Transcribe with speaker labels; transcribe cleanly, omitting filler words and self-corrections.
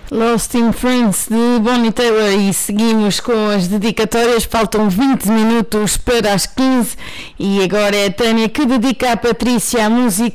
Speaker 1: Lost in France de Bonnie Tyler e seguimos com as dedicatórias, faltam 20 minutos para as 15 e agora é a Tânia que dedica à Patrícia a música